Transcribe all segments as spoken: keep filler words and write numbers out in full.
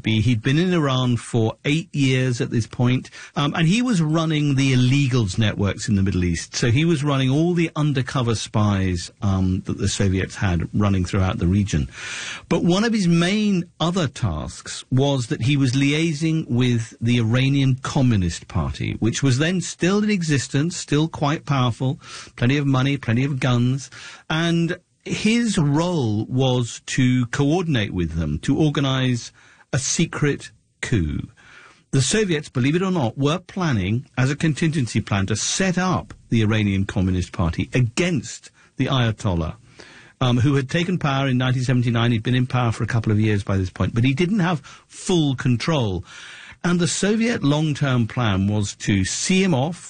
B. He'd been in Iran for eight years at this point, um, and he was running the illegals networks in the Middle East. So he was running all the undercover spies um, that the Soviets had running throughout the region. But one of his main other tasks was that he was liaising with the Iranian Communist Party, which was then still in existence, still quite powerful, plenty of money, plenty of guns, and his role was to coordinate with them, to organize a secret coup. The Soviets, believe it or not, were planning, as a contingency plan, to set up the Iranian Communist Party against the Ayatollah, um, who had taken power in nineteen seventy-nine. He'd been in power for a couple of years by this point, but he didn't have full control. And the Soviet long-term plan was to see him off,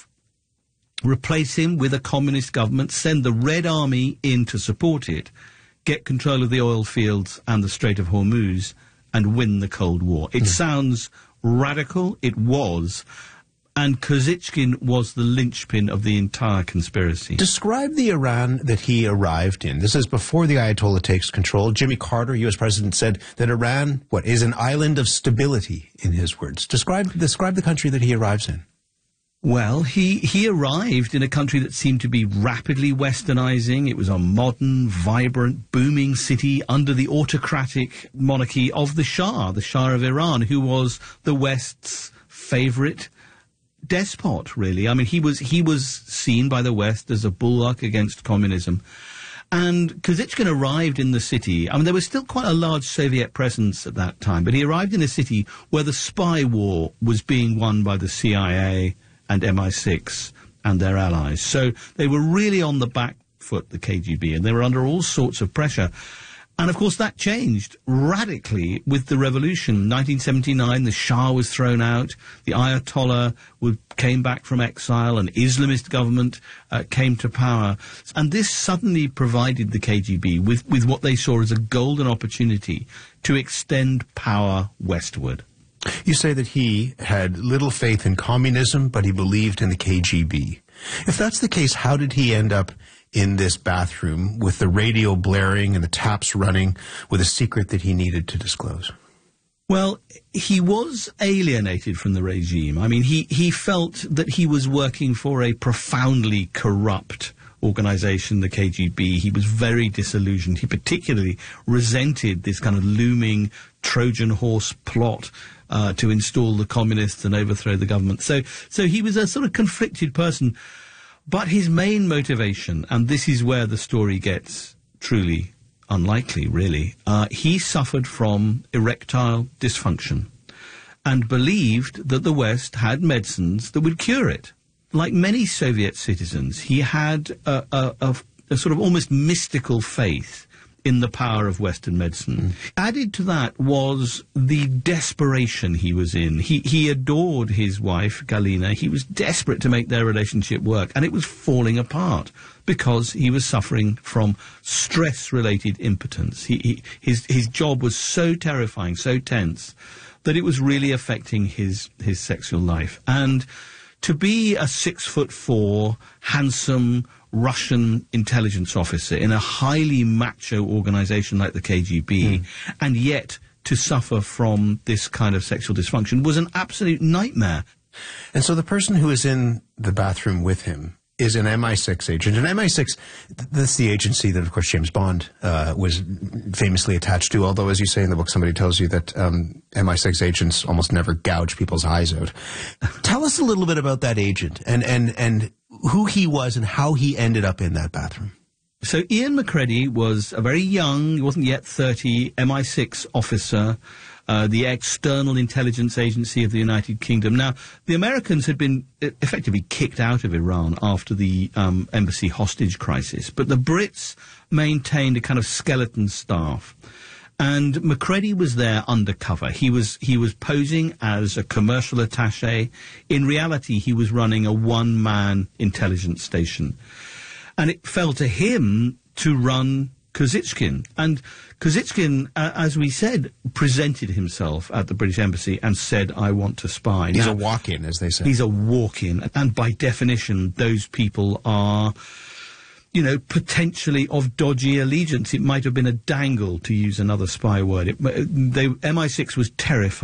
replace him with a communist government, send the Red Army in to support it, get control of the oil fields and the Strait of Hormuz, and win the Cold War. It mm. sounds radical. It was. And Kozychkin was the linchpin of the entire conspiracy. Describe the Iran that he arrived in. This is before the Ayatollah takes control. Jimmy Carter, U S president, said that Iran, what, is an island of stability, in his words. Describe, describe the country that he arrives in. Well, he, he arrived in a country that seemed to be rapidly westernizing. It was a modern, vibrant, booming city under the autocratic monarchy of the Shah, the Shah of Iran, who was the West's favorite despot, really. I mean, he was he was seen by the West as a bulwark against communism. And Kozychkin arrived in the city. I mean, there was still quite a large Soviet presence at that time, but he arrived in a city where the spy war was being won by the C I A and M I six and their allies. So they were really on the back foot, the K G B, and they were under all sorts of pressure. And, of course, that changed radically with the revolution. nineteen seventy-nine, the Shah was thrown out, the Ayatollah would, came back from exile, an Islamist government uh, came to power. And this suddenly provided the K G B with, with what they saw as a golden opportunity to extend power westward. You say that he had little faith in communism, but he believed in the K G B. If that's the case, how did he end up in this bathroom with the radio blaring and the taps running with a secret that he needed to disclose? Well, he was alienated from the regime. I mean, he, he felt that he was working for a profoundly corrupt organization, the K G B. He was very disillusioned. He particularly resented this kind of looming Trojan horse plot uh, to install the communists and overthrow the government. So, so he was a sort of conflicted person. But his main motivation, and this is where the story gets truly unlikely, really, uh, he suffered from erectile dysfunction and believed that the West had medicines that would cure it. Like many Soviet citizens, he had a, a, a, a sort of almost mystical faith in the power of Western medicine. Mm. Added to that was the desperation he was in. He, he adored his wife, Galina. He was desperate to make their relationship work, and it was falling apart because he was suffering from stress-related impotence. He, he, his, his job was so terrifying, so tense, that it was really affecting his, his sexual life. And to be a six-foot-four, handsome Russian intelligence officer in a highly macho organization like the K G B, mm. and yet to suffer from this kind of sexual dysfunction was an absolute nightmare. And so the person who is in the bathroom with him is an M I six agent. And M I six, that's the agency that, of course, James Bond uh, was famously attached to, although, as you say in the book, somebody tells you that um, M I six agents almost never gouge people's eyes out. Tell us a little bit about that agent and, and, and who he was and how he ended up in that bathroom. So Ian McCready was a very young, he wasn't yet thirty, M I six officer, uh, the external intelligence agency of the United Kingdom. Now, the Americans had been effectively kicked out of Iran after the um, embassy hostage crisis, but the Brits maintained a kind of skeleton staff. And McCready was there undercover. He was he was posing as a commercial attaché. In reality, he was running a one-man intelligence station. And it fell to him to run Kozychkin. And Kozychkin, uh, as we said, presented himself at the British Embassy and said, I want to spy. He's now, a walk-in, as they say. He's a walk-in. And by definition, those people are, you know, potentially of dodgy allegiance. It might have been a dangle, to use another spy word. It, they, M I six was terrified.